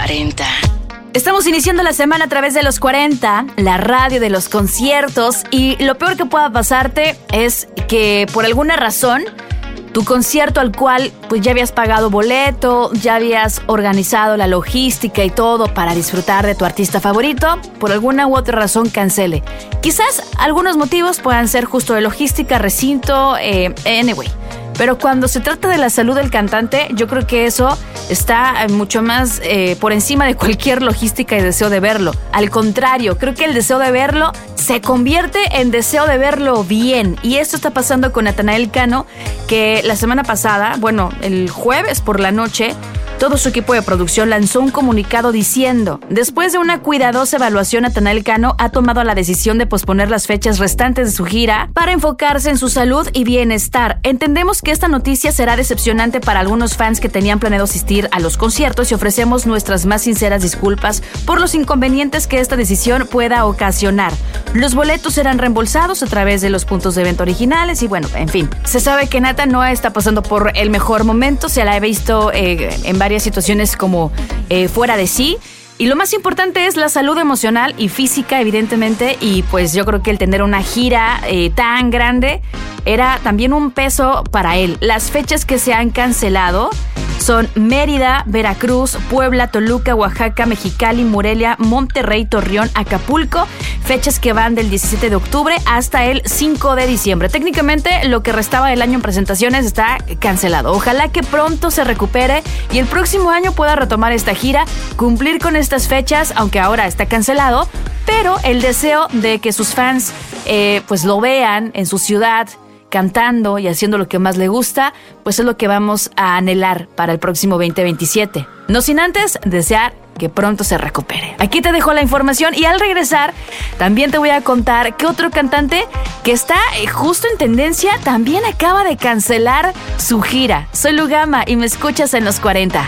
40. Estamos iniciando la semana a través de los 40, la radio de los conciertos, y lo peor que pueda pasarte es que por alguna razón tu concierto al cual pues ya habías pagado boleto, ya habías organizado la logística y todo para disfrutar de tu artista favorito, por alguna u otra razón cancele. Quizás algunos motivos puedan ser justo de logística, recinto, anyway. Pero cuando se trata de la salud del cantante, yo creo que eso está mucho más por encima de cualquier logística y deseo de verlo. Al contrario, creo que el deseo de verlo se convierte en deseo de verlo bien. Y esto está pasando con Natanael Cano, que la semana pasada, bueno, el jueves por la noche, todo su equipo de producción lanzó un comunicado diciendo: después de una cuidadosa evaluación, Natanael Cano ha tomado la decisión de posponer las fechas restantes de su gira para enfocarse en su salud y bienestar. Entendemos que esta noticia será decepcionante para algunos fans que tenían planeado asistir a los conciertos y ofrecemos nuestras más sinceras disculpas por los inconvenientes que esta decisión pueda ocasionar. Los boletos serán reembolsados a través de los puntos de venta originales y bueno, en fin. Se sabe que Nata no está pasando por el mejor momento, se la he visto en varias situaciones como fuera de sí. Y lo más importante es la salud emocional y física, evidentemente, y pues yo creo que el tener una gira tan grande era también un peso para él. Las fechas que se han cancelado son Mérida, Veracruz, Puebla, Toluca, Oaxaca, Mexicali, Morelia, Monterrey, Torreón, Acapulco. Fechas que van del 17 de octubre hasta el 5 de diciembre. Técnicamente, lo que restaba del año en presentaciones está cancelado. Ojalá que pronto se recupere y el próximo año pueda retomar esta gira, cumplir con estas fechas, aunque ahora está cancelado, pero el deseo de que sus fans pues lo vean en su ciudad, cantando y haciendo lo que más le gusta, pues es lo que vamos a anhelar para el próximo 2027. No sin antes desear que pronto se recupere. Aquí te dejo la información y al regresar también te voy a contar que otro cantante que está justo en tendencia también acaba de cancelar su gira. Soy Lugama y me escuchas en los 40.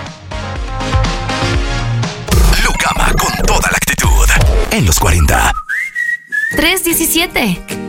Lugama con toda la actitud en los 40. 3:17